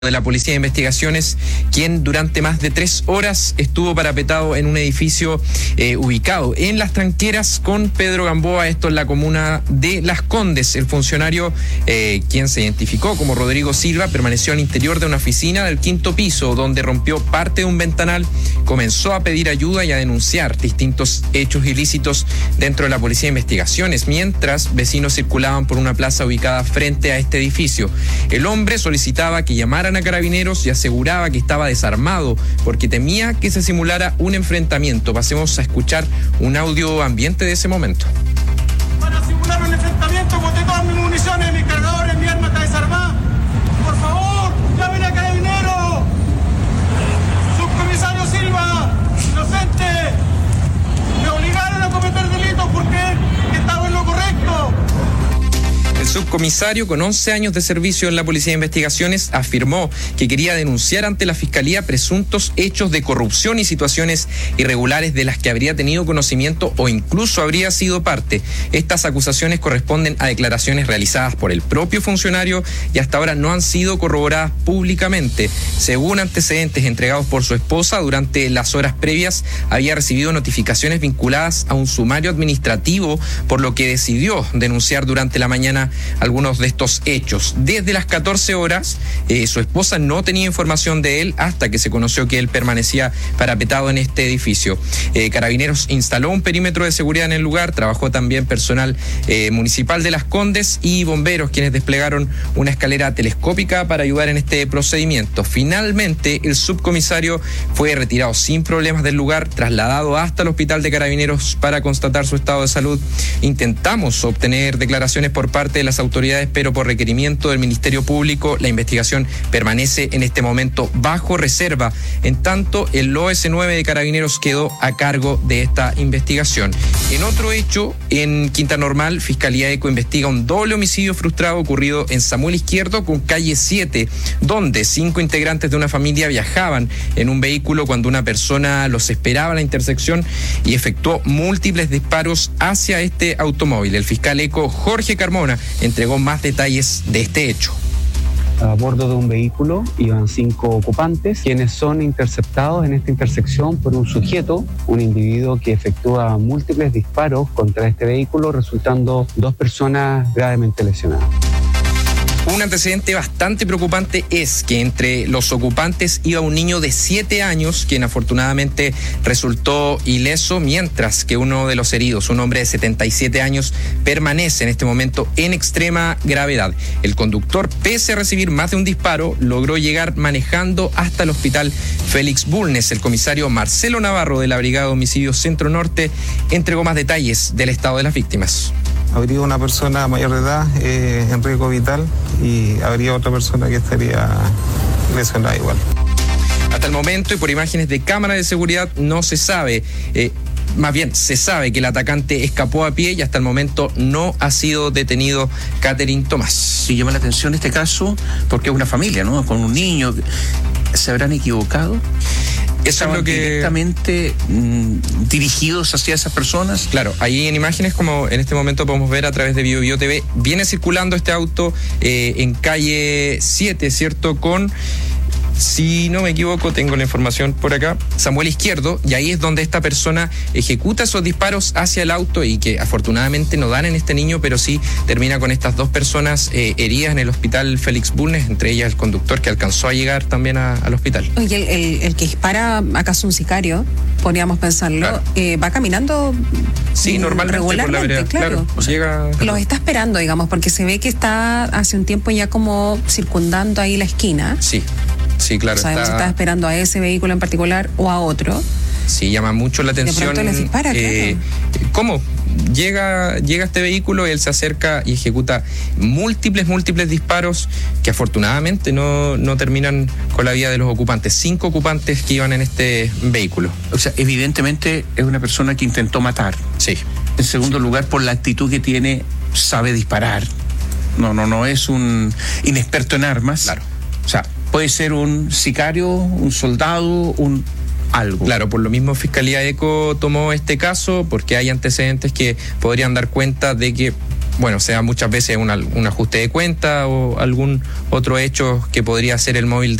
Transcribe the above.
de la Policía de Investigaciones, quien durante más de 3 horas estuvo parapetado en un edificio ubicado en Las Tranqueras con Pedro Gamboa, esto en la comuna de Las Condes. El funcionario, quien se identificó como Rodrigo Silva, permaneció al interior de una oficina del 5º piso, donde rompió parte de un ventanal, comenzó a pedir ayuda y a denunciar distintos hechos ilícitos dentro de la Policía de Investigaciones, mientras vecinos circulaban por una plaza ubicada frente a este edificio. El hombre solicitaba que llamaran a Carabineros y aseguraba que estaba desarmado porque temía que se simulara un enfrentamiento. Pasemos a escuchar un audio ambiente de ese momento. Para simular un enfrentamiento, boté todas mis municiones, mis cargadores, mi arma está desarmada. Por favor, llamen a Carabineros. Subcomisario Silva, inocente. Me obligaron a cometer delitos porque estaba en lo correcto. El subcomisario, con 11 años de servicio en la Policía de Investigaciones, afirmó que quería denunciar ante la Fiscalía presuntos hechos de corrupción y situaciones irregulares de las que habría tenido conocimiento o incluso habría sido parte. Estas acusaciones corresponden a declaraciones realizadas por el propio funcionario y hasta ahora no han sido corroboradas públicamente. Según antecedentes entregados por su esposa, durante las horas previas había recibido notificaciones vinculadas a un sumario administrativo, por lo que decidió denunciar durante la mañana algunos de estos hechos. Desde las 14 horas, su esposa no tenía información de él hasta que se conoció que él permanecía parapetado en este edificio. Carabineros instaló un perímetro de seguridad en el lugar, trabajó también personal municipal de Las Condes y bomberos, quienes desplegaron una escalera telescópica para ayudar en este procedimiento. Finalmente, el subcomisario fue retirado sin problemas del lugar, trasladado hasta el hospital de Carabineros para constatar su estado de salud. Intentamos obtener declaraciones por parte de las autoridades, pero por requerimiento del Ministerio Público, la investigación permanece en este momento bajo reserva. En tanto, el OS9 de Carabineros quedó a cargo de esta investigación. En otro hecho, en Quinta Normal, Fiscalía ECO investiga un doble homicidio frustrado ocurrido en Samuel Izquierdo con calle 7, donde 5 integrantes de una familia viajaban en un vehículo cuando una persona los esperaba en la intersección y efectuó múltiples disparos hacia este automóvil. El fiscal ECO, Jorge Carmona, entregó más detalles de este hecho. A bordo de un vehículo iban 5 ocupantes, quienes son interceptados en esta intersección por un sujeto, un individuo que efectúa múltiples disparos contra este vehículo, resultando 2 personas gravemente lesionadas. Un antecedente bastante preocupante es que entre los ocupantes iba un niño de 7 años, quien afortunadamente resultó ileso, mientras que uno de los heridos, un hombre de 77 años, permanece en este momento en extrema gravedad. El conductor, pese a recibir más de un disparo, logró llegar manejando hasta el hospital Félix Bulnes. El comisario Marcelo Navarro de la Brigada de Homicidios Centro Norte entregó más detalles del estado de las víctimas. Habría una persona mayor de edad en riesgo vital y habría otra persona que estaría lesionada igual. Hasta el momento y por imágenes de cámara de seguridad no se sabe, más bien se sabe que el atacante escapó a pie y hasta el momento no ha sido detenido Catherine Tomás. Sí, llama la atención este caso porque es una familia, ¿no? Con un niño. ¿Se habrán equivocado? Eso es lo que directamente dirigidos hacia esas personas. Claro, ahí en imágenes, como en este momento podemos ver a través de BioBio TV, viene circulando este auto en calle 7, ¿cierto? Con, si no me equivoco, tengo la información por acá, Samuel Izquierdo, y ahí es donde esta persona ejecuta esos disparos hacia el auto y que afortunadamente no dan en este niño, pero sí termina con estas 2 personas heridas en el hospital Félix Bulnes, entre ellas el conductor que alcanzó a llegar también al hospital. Oye, el que dispara, acaso un sicario, podríamos pensarlo, claro. Va caminando normalmente regularmente, por la vereda, claro. O sea, llega... Los está esperando, digamos, porque se ve que está hace un tiempo ya como circundando ahí la esquina. Sí, claro. Sabemos si está esperando a ese vehículo en particular o a otro. Sí, llama mucho la atención. De pronto les dispara, claro. ¿Cómo? Llega este vehículo, él se acerca y ejecuta múltiples disparos que afortunadamente no terminan con la vida de los ocupantes. 5 ocupantes que iban en este vehículo. O sea, evidentemente es una persona que intentó matar. Sí. En segundo lugar, por la actitud que tiene, sabe disparar. No es un inexperto en armas. Claro. O sea, puede ser un sicario, un soldado, algo. Claro, por lo mismo Fiscalía ECO tomó este caso porque hay antecedentes que podrían dar cuenta de que bueno, sea muchas veces un ajuste de cuenta o algún otro hecho que podría ser el móvil